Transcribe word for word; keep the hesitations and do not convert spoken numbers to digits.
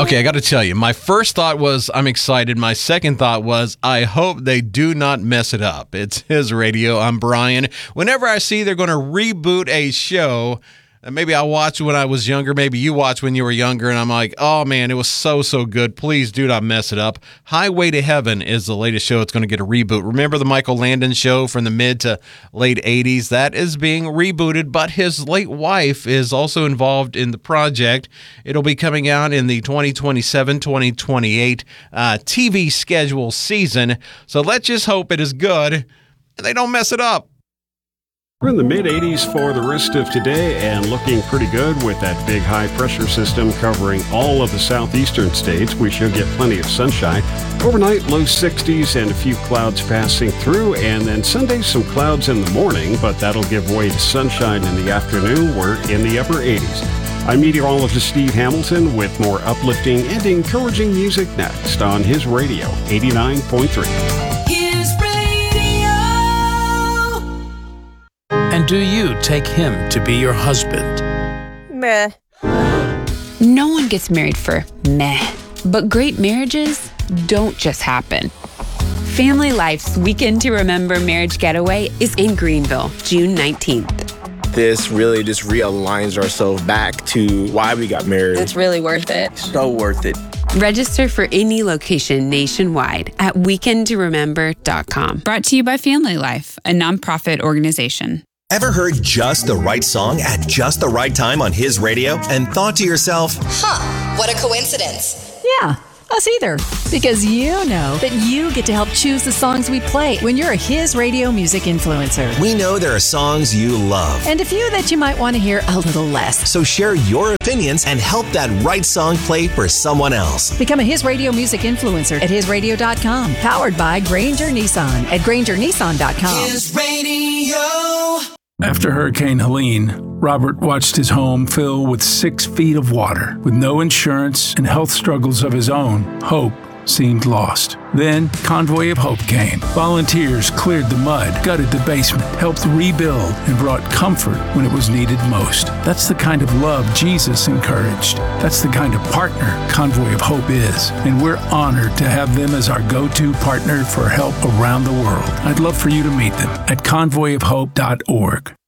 Okay, I got to tell you, my first thought was I'm excited. My second thought was I hope they do not mess it up. It's His Radio. I'm Brian. Whenever I see they're going to reboot a show, maybe I watched when I was younger, maybe you watched when you were younger, and I'm like, oh man, it was so, so good. Please do not mess it up. Highway to Heaven is the latest show. It's going to get a reboot. Remember the Michael Landon show from the mid to late eighties? That is being rebooted, but his late wife is also involved in the project. It'll be coming out in the twenty twenty-seven twenty twenty-eight uh, T V schedule season. So let's just hope it is good and they don't mess it up. We're in the mid-eighties for the rest of today and looking pretty good with that big high-pressure system covering all of the southeastern states. We should get plenty of sunshine. Overnight, low sixties and a few clouds passing through, and then Sunday, some clouds in the morning, but that'll give way to sunshine in the afternoon. We're in the upper eighties. I'm meteorologist Steve Hamilton with more uplifting and encouraging music next on His Radio, eighty-nine point three. And do you take him to be your husband? Meh. No one gets married for meh. But great marriages don't just happen. Family Life's Weekend to Remember Marriage Getaway is in Greenville, June nineteenth. This really just realigns ourselves back to why we got married. It's really worth it. So worth it. Register for any location nationwide at weekend to remember dot com. Brought to you by Family Life, a nonprofit organization. Ever heard just the right song at just the right time on His Radio and thought to yourself, huh, what a coincidence. Yeah, us either. Because you know that you get to help choose the songs we play when you're a His Radio music influencer. we know there are songs you love. And a few that you might want to hear a little less. So share your opinions and help that right song play for someone else. Become a His Radio music influencer at his radio dot com. Powered by Granger Nissan at granger nissan dot com. His Radio. After Hurricane Helene, Robert watched his home fill with six feet of water. With no insurance and health struggles of his own, hope seemed lost. Then, Convoy of Hope came. Volunteers cleared the mud, gutted the basement, helped rebuild, and brought comfort when it was needed most. That's the kind of love Jesus encouraged. That's the kind of partner Convoy of Hope is. And we're honored to have them as our go-to partner for help around the world. I'd love for you to meet them at convoy of hope dot org.